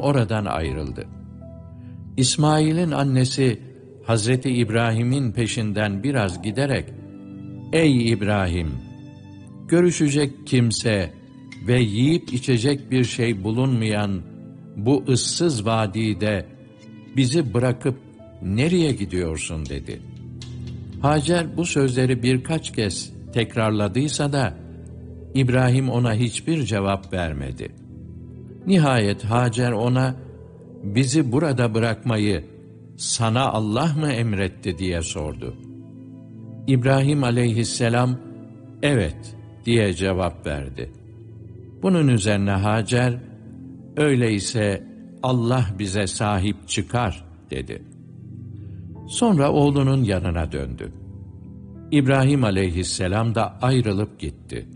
oradan ayrıldı. İsmail'in annesi Hazreti İbrahim'in peşinden biraz giderek, "Ey İbrahim! Görüşecek kimse ve yiyip içecek bir şey bulunmayan bu ıssız vadide bizi bırakıp nereye gidiyorsun?" dedi. Hacer bu sözleri birkaç kez tekrarladıysa da İbrahim ona hiçbir cevap vermedi. Nihayet Hacer ona, "Bizi burada bırakmayı sana Allah mı emretti?" diye sordu. İbrahim aleyhisselam, "Evet" diye cevap verdi. Bunun üzerine Hacer, "Öyleyse Allah bize sahip çıkar" dedi. Sonra oğlunun yanına döndü. İbrahim aleyhisselam da ayrılıp gitti.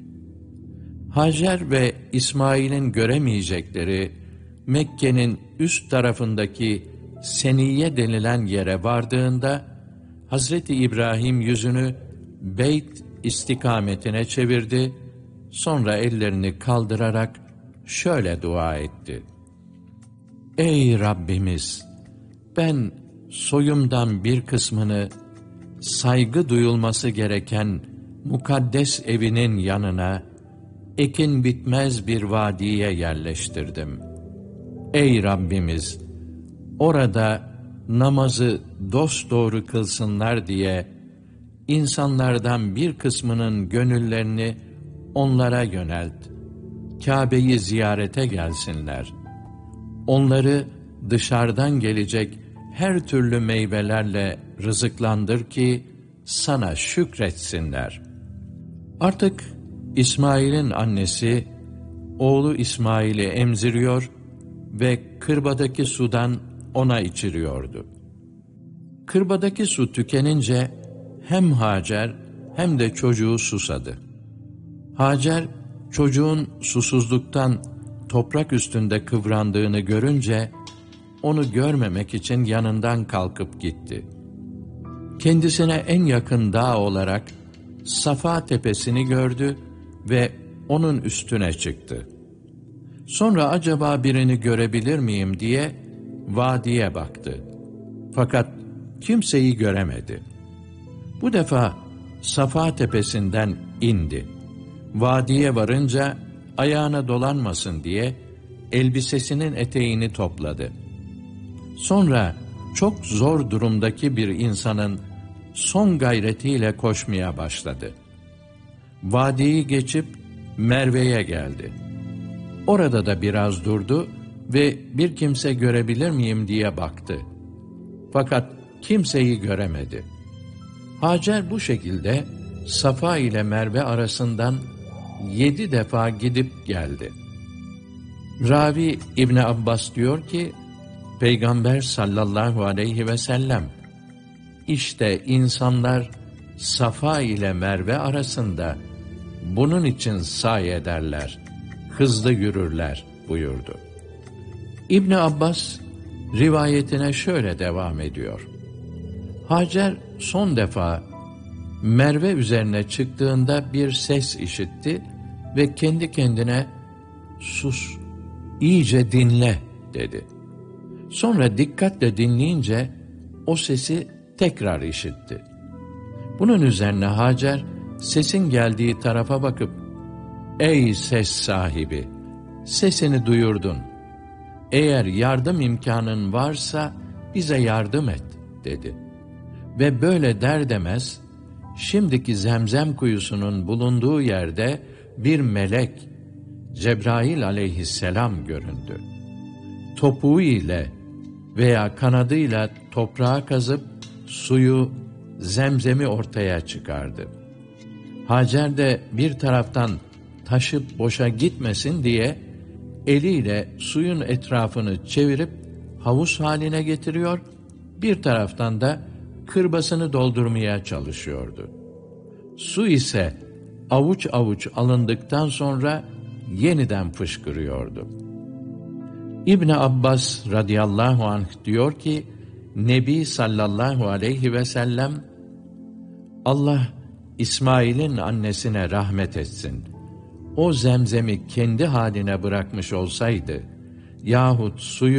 Hacer ve İsmail'in göremeyecekleri Mekke'nin üst tarafındaki Seniye denilen yere vardığında Hazreti İbrahim yüzünü Beyt istikametine çevirdi, sonra ellerini kaldırarak şöyle dua etti: "Ey Rabbimiz! Ben soyumdan bir kısmını saygı duyulması gereken mukaddes evinin yanına, ekin bitmez bir vadiye yerleştirdim. Ey Rabbimiz! Orada namazı dosdoğru kılsınlar diye insanlardan bir kısmının gönüllerini onlara yönelt. Kâbe'yi ziyarete gelsinler. Onları dışarıdan gelecek her türlü meyvelerle rızıklandır ki sana şükretsinler." Artık İsmail'in annesi oğlu İsmail'i emziriyor ve kırbadaki sudan ona içiriyordu. Kırbadaki su tükenince hem Hacer hem de çocuğu susadı. Hacer çocuğun susuzluktan toprak üstünde kıvrandığını görünce onu görmemek için yanından kalkıp gitti. Kendisine en yakın dağ olarak Safa tepesini gördü ve onun üstüne çıktı. Sonra acaba birini görebilir miyim diye vadiye baktı. Fakat kimseyi göremedi. Bu defa Safa tepesinden indi. Vadiye varınca ayağına dolanmasın diye elbisesinin eteğini topladı. Sonra çok zor durumdaki bir insanın son gayretiyle koşmaya başladı. Vadiyi geçip Merve'ye geldi. Orada da biraz durdu ve bir kimse görebilir miyim diye baktı. Fakat kimseyi göremedi. Hacer bu şekilde Safa ile Merve arasından 7 defa gidip geldi. Ravi İbni Abbas diyor ki, Peygamber sallallahu aleyhi ve sellem, "İşte insanlar Safa ile Merve arasında bunun için sa'i ederler, hızlı yürürler" buyurdu. İbni Abbas rivayetine şöyle devam ediyor. Hacer son defa Merve üzerine çıktığında bir ses işitti ve kendi kendine "Sus, iyice dinle" dedi. Sonra dikkatle dinleyince o sesi tekrar işitti. Bunun üzerine Hacer sesin geldiği tarafa bakıp, "Ey ses sahibi, sesini duyurdun. Eğer yardım imkanın varsa bize yardım et" dedi. Ve böyle der demez, şimdiki Zemzem kuyusunun bulunduğu yerde bir melek, Cebrail aleyhisselam göründü. Topuğu ile veya kanadıyla toprağa kazıp suyu, Zemzem'i ortaya çıkardı. Hacer de bir taraftan taşıp boşa gitmesin diye eliyle suyun etrafını çevirip havuz haline getiriyor, bir taraftan da kırbasını doldurmaya çalışıyordu. Su ise avuç avuç alındıktan sonra yeniden fışkırıyordu. İbni Abbas radıyallahu anh diyor ki, Nebi sallallahu aleyhi ve sellem, "Allah İsmail'in annesine rahmet etsin. O Zemzem'i kendi haline bırakmış olsaydı yahut suyu